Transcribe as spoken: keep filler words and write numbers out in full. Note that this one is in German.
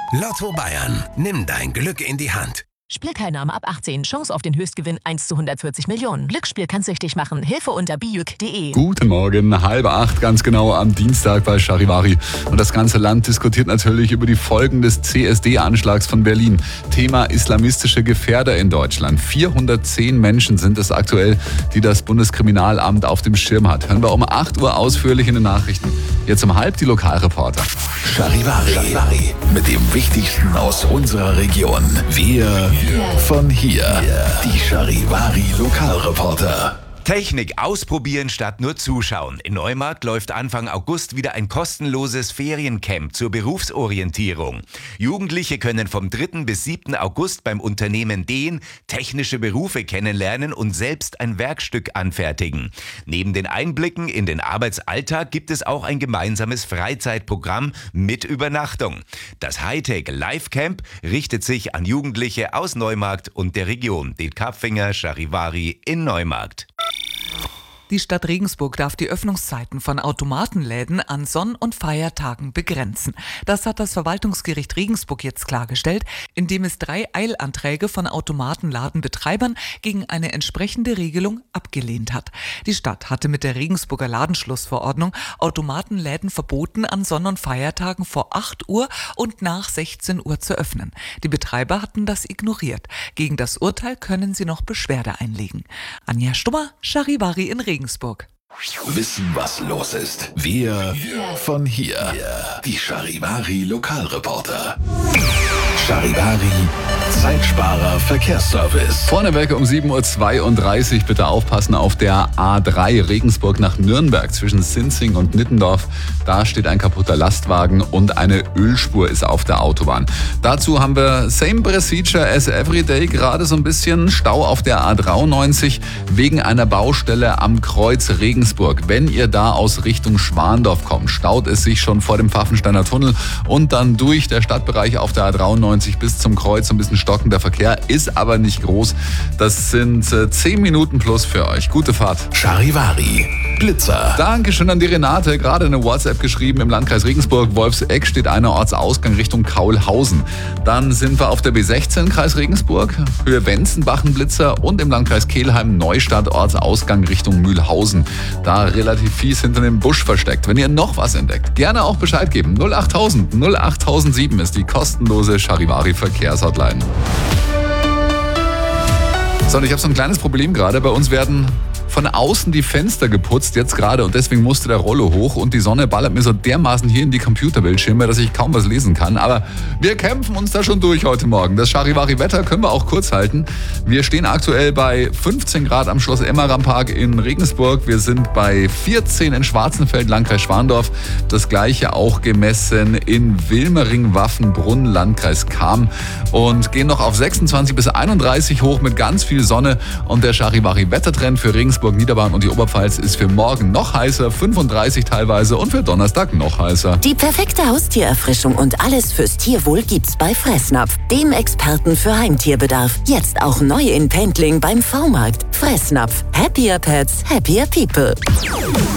Lotto Bayern, nimm dein Glück in die Hand. Spielteilnahme ab achtzehn. Chance auf den Höchstgewinn eins zu hundertvierzig Millionen. Glücksspiel kann süchtig machen. Hilfe unter bijuk punkt de. Guten Morgen, halb acht, ganz genau am Dienstag bei Charivari. Und das ganze Land diskutiert natürlich über die Folgen des C S D-Anschlags von Berlin. Thema islamistische Gefährder in Deutschland. vierhundertzehn Menschen sind es aktuell, die das Bundeskriminalamt auf dem Schirm hat. Hören wir um acht Uhr ausführlich in den Nachrichten. Jetzt um halb die Lokalreporter. Charivari, Charivari. Mit dem Wichtigsten aus unserer Region. Wir von hier. Die Charivari Lokalreporter. Technik ausprobieren statt nur zuschauen. In Neumarkt läuft Anfang August wieder ein kostenloses Feriencamp zur Berufsorientierung. Jugendliche können vom dritten bis siebten August beim Unternehmen Dehn technische Berufe kennenlernen und selbst ein Werkstück anfertigen. Neben den Einblicken in den Arbeitsalltag gibt es auch ein gemeinsames Freizeitprogramm mit Übernachtung. Das Hightech Live Camp richtet sich an Jugendliche aus Neumarkt und der Region. Den Karpfinger Charivari in Neumarkt. Die Stadt Regensburg darf die Öffnungszeiten von Automatenläden an Sonn- und Feiertagen begrenzen. Das hat das Verwaltungsgericht Regensburg jetzt klargestellt, indem es drei Eilanträge von Automatenladenbetreibern gegen eine entsprechende Regelung abgelehnt hat. Die Stadt hatte mit der Regensburger Ladenschlussverordnung Automatenläden verboten, an Sonn- und Feiertagen vor acht Uhr und nach sechzehn Uhr zu öffnen. Die Betreiber hatten das ignoriert. Gegen das Urteil können sie noch Beschwerde einlegen. Anja Stummer, Charivari in Regensburg. Regensburg. Wissen, was los ist. Wir von hier. Die Charivari Lokalreporter. Charivari Zeitsparer Verkehrsservice. Vorneweg um sieben Uhr zweiunddreißig bitte aufpassen auf der A drei Regensburg nach Nürnberg zwischen Sinzing und Nittendorf. Da steht ein kaputter Lastwagen und eine Ölspur ist auf der Autobahn. Dazu haben wir same procedure as every day, gerade so ein bisschen Stau auf der A dreiundneunzig wegen einer Baustelle am Kreuz Regensburg. Wenn ihr da aus Richtung Schwandorf kommt, staut es sich schon vor dem Pfaffensteiner Tunnel und dann durch der Stadtbereich auf der A dreiundneunzig bis zum Kreuz. Ein bisschen stockender Verkehr, ist aber nicht groß. Das sind äh, zehn Minuten plus für euch. Gute Fahrt. Charivari Blitzer. Dankeschön an die Renate. Gerade eine WhatsApp geschrieben. Im Landkreis Regensburg, Wolfsegg steht einer Ortsausgang Richtung Kaulhausen. Dann sind wir auf der B sechzehn, Kreis Regensburg, Höhe Wenzenbachen Blitzer und im Landkreis Kelheim Neustadt Ortsausgang Richtung Mühlhausen. Da relativ fies hinter dem Busch versteckt. Wenn ihr noch was entdeckt, gerne auch Bescheid geben. null achttausend null achttausendsieben ist die kostenlose Charivari Verkehrshotline. So, und ich habe so ein kleines Problem gerade. Bei uns werden von außen die Fenster geputzt, jetzt gerade, und deswegen musste der Rollo hoch und die Sonne ballert mir so dermaßen hier in die Computerbildschirme, dass ich kaum was lesen kann. Aber wir kämpfen uns da schon durch heute Morgen. Das Charivari-Wetter können wir auch kurz halten. Wir stehen aktuell bei fünfzehn Grad am Schloss Emmeram-Park in Regensburg. Wir sind bei vierzehn in Schwarzenfeld, Landkreis Schwandorf. Das gleiche auch gemessen in Wilmering-Waffenbrunn, Landkreis Cham. Und gehen noch auf sechsundzwanzig bis einunddreißig hoch mit ganz viel Sonne. Und der Charivari-Wettertrend für Regensburg, Niederbayern und die Oberpfalz ist für morgen noch heißer, fünfunddreißig teilweise, und für Donnerstag noch heißer. Die perfekte Haustiererfrischung und alles fürs Tierwohl gibt's bei Fressnapf, dem Experten für Heimtierbedarf. Jetzt auch neu in Pendling beim V-Markt. Fressnapf. Happier Pets, happier people.